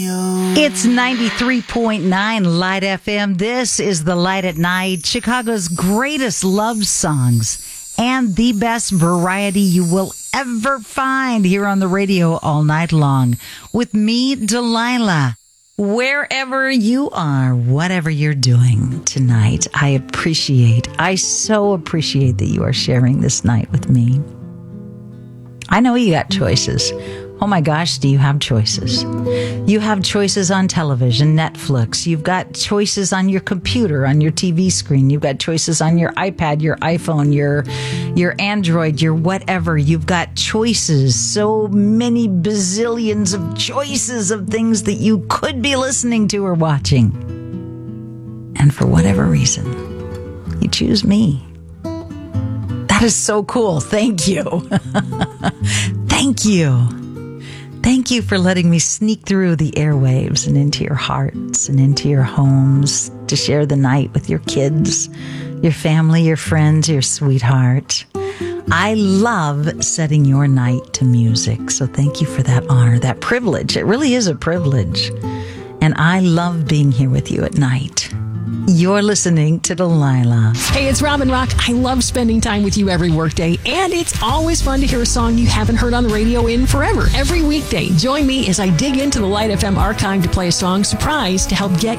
It's 93.9 Light FM. This is The Light at Night, Chicago's greatest love songs and the best variety you will ever find here on the radio all night long. With me, Delilah. Wherever you are, whatever you're doing tonight, I so appreciate that you are sharing this night with me. I know you got choices. Oh my gosh, do you have choices? You have choices on television, Netflix. You've got choices on your computer, on your TV screen. You've got choices on your iPad, your iPhone, your Android, your whatever. You've got choices, so many bazillions of choices of things that you could be listening to or watching. And for whatever reason, you choose me. That is so cool. Thank you. Thank you. Thank you for letting me sneak through the airwaves and into your hearts and into your homes to share the night with your kids, your family, your friends, your sweetheart. I love setting your night to music, so thank you for that honor, that privilege. It really is a privilege, and I love being here with you at night. You're listening to Delilah. Hey, it's Robin Rock. I love spending time with you every workday, and it's always fun to hear a song you haven't heard on the radio in forever. Every weekday, join me as I dig into the Light FM archive to play a song surprise to help get